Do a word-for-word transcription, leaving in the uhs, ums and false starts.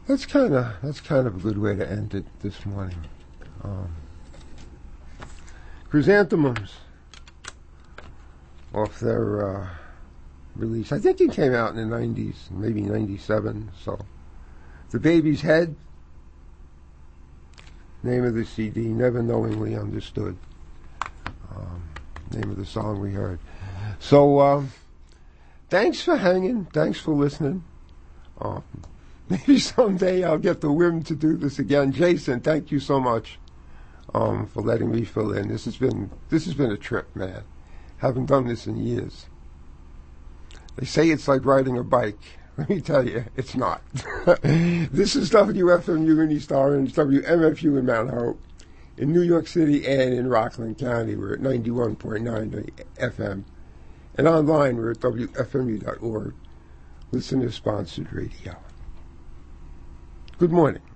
That's kind of that's kind of a good way to end it this morning. Um, Chrysanthemums off their uh, release. I think it came out in the nineties, maybe ninety-seven. So, The Baby's Head. Name of the C D, Never Knowingly Understood. Um, name of the song we heard. So, um, thanks for hanging. Thanks for listening. Um, maybe someday I'll get the whim to do this again. Jason, thank you so much um, for letting me fill in. This has been this has been a trip, man. Haven't done this in years. They say it's like riding a bike. Let me tell you, it's not. This is W F M U in East Orange, W M F U in Mount Hope, in New York City and in Rockland County. We're at ninety-one point nine F M. And online, we're at W F M U dot org. Listener-sponsored radio. Good morning.